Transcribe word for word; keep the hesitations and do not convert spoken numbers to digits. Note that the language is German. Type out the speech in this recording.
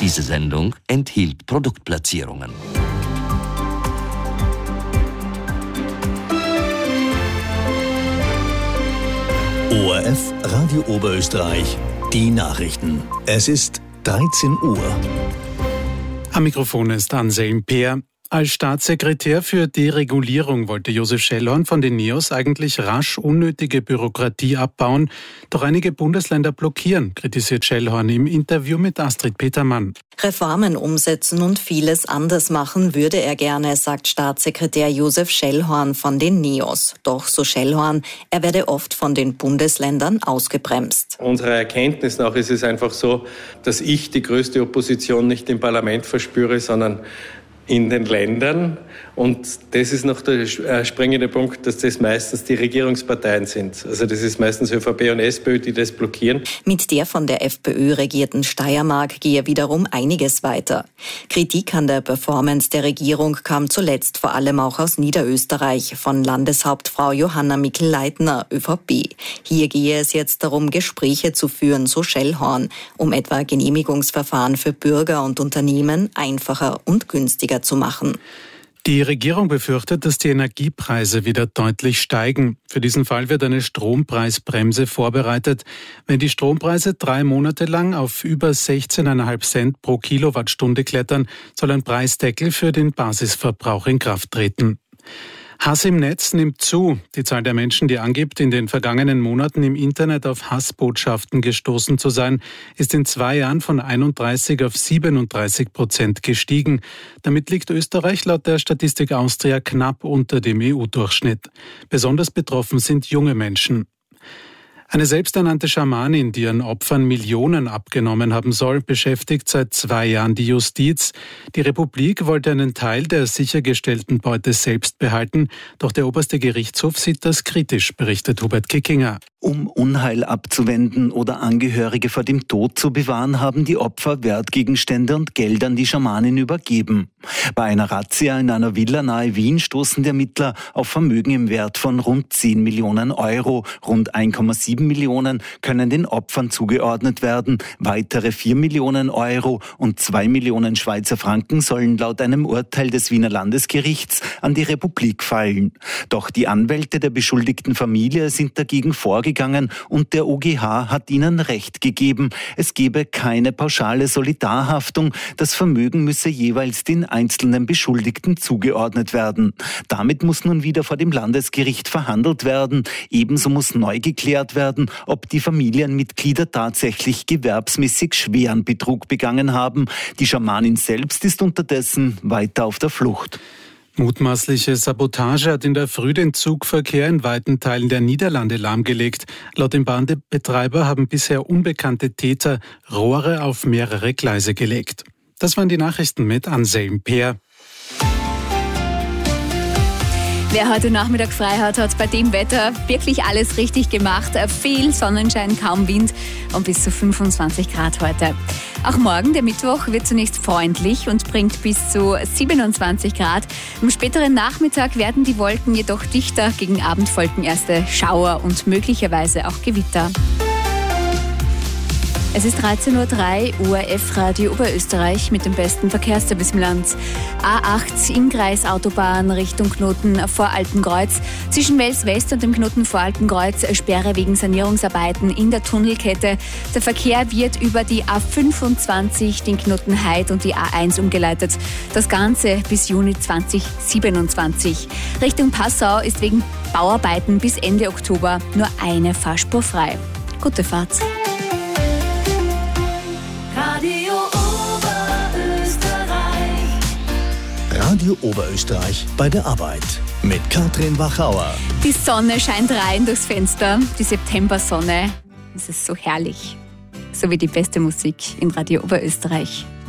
Diese Sendung enthielt Produktplatzierungen. O R F Radio Oberösterreich, die Nachrichten. Es ist dreizehn Uhr. Am Mikrofon ist Anselm Peer. Als Staatssekretär für Deregulierung wollte Josef Schellhorn von den Neos eigentlich rasch unnötige Bürokratie abbauen. Doch einige Bundesländer blockieren, kritisiert Schellhorn im Interview mit Astrid Petermann. Reformen umsetzen und vieles anders machen würde er gerne, sagt Staatssekretär Josef Schellhorn von den Neos. Doch, so Schellhorn, er werde oft von den Bundesländern ausgebremst. Unserer Erkenntnis nach ist es einfach so, dass ich die größte Opposition nicht im Parlament verspüre, sondern in den Ländern. Und das ist noch der springende Punkt, dass das meistens die Regierungsparteien sind. Also das ist meistens ÖVP und SPÖ, die das blockieren. Mit der von der FPÖ regierten Steiermark gehe wiederum einiges weiter. Kritik an der Performance der Regierung kam zuletzt vor allem auch aus Niederösterreich von Landeshauptfrau Johanna Mikl-Leitner, ÖVP. Hier gehe es jetzt darum, Gespräche zu führen, so Schellhorn, um etwa Genehmigungsverfahren für Bürger und Unternehmen einfacher und günstiger zu machen. Die Regierung befürchtet, dass die Energiepreise wieder deutlich steigen. Für diesen Fall wird eine Strompreisbremse vorbereitet. Wenn die Strompreise drei Monate lang auf über sechzehn Komma fünf Cent pro Kilowattstunde klettern, soll ein Preisdeckel für den Basisverbrauch in Kraft treten. Hass im Netz nimmt zu. Die Zahl der Menschen, die angibt, in den vergangenen Monaten im Internet auf Hassbotschaften gestoßen zu sein, ist in zwei Jahren von einunddreißig auf siebenunddreißig Prozent gestiegen. Damit liegt Österreich laut der Statistik Austria knapp unter dem E U-Durchschnitt. Besonders betroffen sind junge Menschen. Eine selbsternannte Schamanin, die ihren Opfern Millionen abgenommen haben soll, beschäftigt seit zwei Jahren die Justiz. Die Republik wollte einen Teil der sichergestellten Beute selbst behalten, doch der oberste Gerichtshof sieht das kritisch, berichtet Hubert Kickinger. Um Unheil abzuwenden oder Angehörige vor dem Tod zu bewahren, haben die Opfer Wertgegenstände und Geld an die Schamanin übergeben. Bei einer Razzia in einer Villa nahe Wien stoßen die Ermittler auf Vermögen im Wert von rund zehn Millionen Euro. Rund eins Komma sieben Millionen können den Opfern zugeordnet werden. Weitere vier Millionen Euro und zwei Millionen Schweizer Franken sollen laut einem Urteil des Wiener Landesgerichts an die Republik fallen. Doch die Anwälte der beschuldigten Familie sind dagegen vorgegangen und der O G H hat ihnen Recht gegeben. Es gebe keine pauschale Solidarhaftung. Das Vermögen müsse jeweils den einzelnen Beschuldigten zugeordnet werden. Damit muss nun wieder vor dem Landesgericht verhandelt werden. Ebenso muss neu geklärt werden, ob die Familienmitglieder tatsächlich gewerbsmäßig schweren Betrug begangen haben. Die Schamanin selbst ist unterdessen weiter auf der Flucht. Mutmaßliche Sabotage hat in der Früh den Zugverkehr in weiten Teilen der Niederlande lahmgelegt. Laut dem Bahnbetreiber haben bisher unbekannte Täter Rohre auf mehrere Gleise gelegt. Das waren die Nachrichten mit Anselm Peer. Wer heute Nachmittag frei hat, hat bei dem Wetter wirklich alles richtig gemacht. Viel Sonnenschein, kaum Wind und bis zu fünfundzwanzig Grad heute. Auch morgen, der Mittwoch, wird zunächst freundlich und bringt bis zu siebenundzwanzig Grad. Am späteren Nachmittag werden die Wolken jedoch dichter. Gegen Abend folgen erste Schauer und möglicherweise auch Gewitter. Es ist dreizehn Uhr drei, O R F Radio Oberösterreich mit dem besten Verkehrsservice im Land. A acht Inngreisautobahn Richtung Knoten vor Altenkreuz. Zwischen Wels West und dem Knoten vor Altenkreuz Sperre wegen Sanierungsarbeiten in der Tunnelkette. Der Verkehr wird über die A fünfundzwanzig, den Knoten Heid und die A eins umgeleitet. Das Ganze bis Juni zweitausendsiebenundzwanzig. Richtung Passau ist wegen Bauarbeiten bis Ende Oktober nur eine Fahrspur frei. Gute Fahrt. Radio Oberösterreich. Radio Oberösterreich bei der Arbeit mit Katrin Wachauer. Die Sonne scheint rein durchs Fenster, die Septembersonne. Es ist so herrlich. So wie die beste Musik in Radio Oberösterreich.